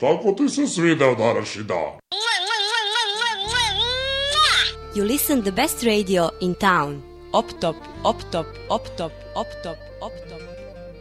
Tako ti se svideo današnji dan. You listen the best radio in town. Op top, op top, op top, op top, op top.